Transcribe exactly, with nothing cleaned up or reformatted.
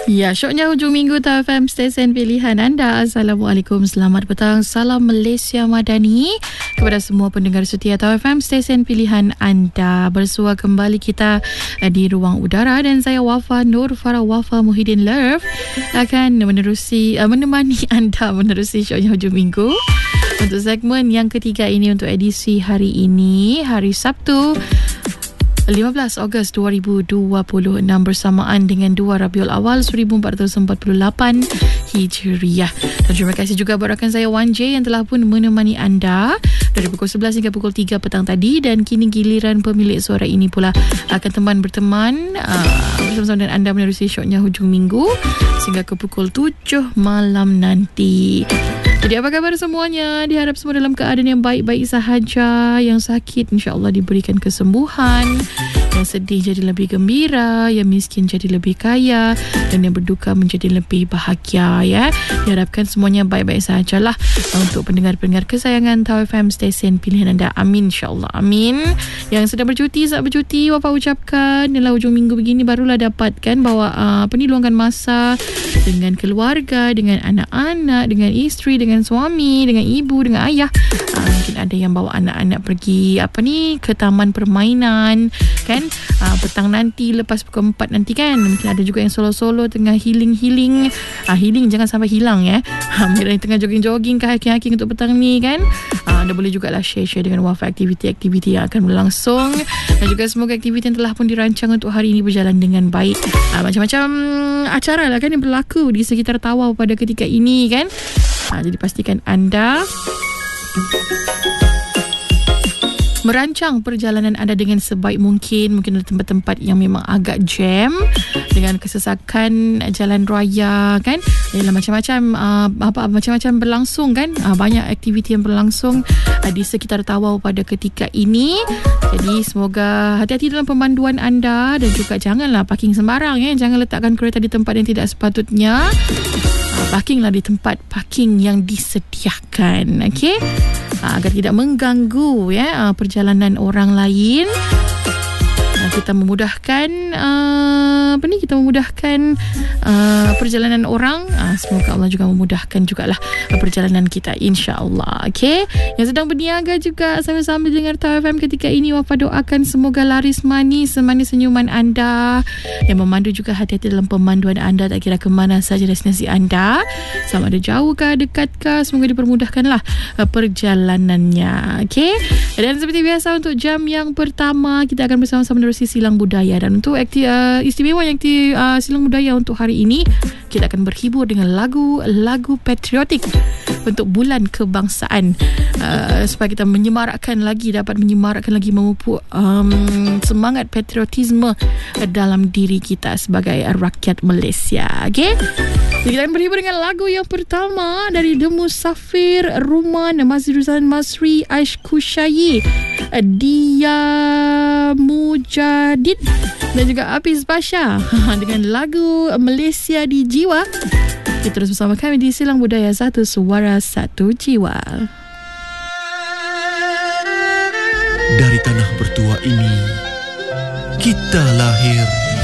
Ya, syoknya hujung minggu T A F M, stesen pilihan anda. Assalamualaikum, selamat petang. Salam Malaysia Madani kepada semua pendengar setia T A F M, stesen pilihan anda. Bersua kembali kita di ruang udara dan saya Wafa Nur Farah Wafa Muhyiddin Love akan menerusi uh, menemani anda menerusi syoknya hujung minggu untuk segmen yang ketiga ini, untuk edisi hari ini, hari Sabtu lima belas Ogos dua ribu dua puluh enam, bersamaan dengan dua Rabiul Awal seribu empat ratus empat puluh lapan Hijriah. Dan terima kasih juga buat rakan saya Wan J yang telah pun menemani anda dari pukul sebelas hingga pukul tiga petang tadi, dan kini giliran pemilik suara ini pula akan teman berteman uh, bersama-sama dengan anda menerusi syoknya hujung minggu sehingga ke pukul tujuh malam nanti. Jadi apa khabar semuanya? Diharap semua dalam keadaan yang baik-baik sahaja. Yang sakit insya-Allah diberikan kesembuhan, yang sedih jadi lebih gembira, yang miskin jadi lebih kaya, dan yang berduka menjadi lebih bahagia, ya. Diharapkan semuanya baik-baik sahajalah untuk pendengar-pendengar kesayangan T A F M, stesen pilihan anda. Amin, insya-Allah. Amin. Yang sedang bercuti, saat bercuti, Wafa ucapkan dalam hujung minggu begini barulah dapatkan bahawa uh, apa ni luangkan masa dengan keluarga, dengan anak-anak, dengan isteri, dengan dengan suami, dengan ibu, dengan ayah. Uh, mungkin ada yang bawa anak-anak pergi apa ni ke taman permainan, kan? Uh, petang nanti lepas pukul empat nanti, kan? Mungkin ada juga yang solo-solo tengah healing-healing. Uh, healing jangan sampai hilang, ya. Uh, mungkin ada yang tengah jogging-jogging ke hiking-hiking untuk petang ni, kan? Uh, anda boleh juga lah share-share dengan Wafa aktiviti-aktiviti yang akan berlangsung, dan juga semoga aktiviti yang telah pun dirancang untuk hari ini berjalan dengan baik. Uh, macam-macam acara lah, kan, yang berlaku di sekitar Tawau pada ketika ini, kan? Ha, jadi pastikan anda merancang perjalanan anda dengan sebaik mungkin. Mungkin ada tempat-tempat yang memang agak jam dengan kesesakan jalan raya, kan? Yalah, macam-macam uh, apa macam-macam berlangsung, kan? Uh, banyak aktiviti yang berlangsung uh, di sekitar Tawau pada ketika ini. Jadi semoga hati-hati dalam pemanduan anda, dan juga janganlah parking sembarang, ya. Jangan letakkan kereta di tempat yang tidak sepatutnya. Parkinglah di tempat parking yang disediakan, okey, agar tidak mengganggu, ya, perjalanan orang lain. Kita memudahkan uh, apa ni kita memudahkan uh, perjalanan orang. Uh, semoga Allah juga memudahkan jugalah perjalanan kita, insya-Allah. Okey, yang sedang berniaga juga sambil-sambil dengar T A F M ketika ini, Wafa doakan semoga laris manis semanis senyuman anda. Yang memandu juga hati-hati dalam pemanduan anda, tak kira ke mana saja destinasi anda, sama ada jauh ke dekat ke, semoga dipermudahkanlah uh, perjalanannya. Okey, dan seperti biasa untuk jam yang pertama kita akan bersama-sama menerusi silang budaya, dan untuk akti, uh, istimewa yang akti, uh, silang budaya untuk hari ini, kita akan berhibur dengan lagu-lagu patriotik untuk bulan kebangsaan, uh, supaya kita menyemarakkan lagi, dapat menyemarakkan lagi, memupuk um, semangat patriotisme dalam diri kita sebagai rakyat Malaysia. Okey, jadi kita akan berhibur dengan lagu yang pertama dari The Musafir, Ruman, Mazruzan Masri, Aish Kushayi, Dia Mujadid, dan juga Hafiz Basha dengan lagu Malaysia di Jiwa. Kita terus bersama kami di Silang Budaya, Satu Suara Satu Jiwa. Dari tanah bertua ini kita lahir